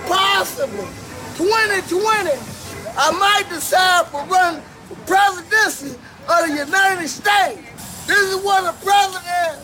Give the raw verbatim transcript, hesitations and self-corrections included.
possibly twenty twenty, I might decide for running for presidency of the United States. This is what the president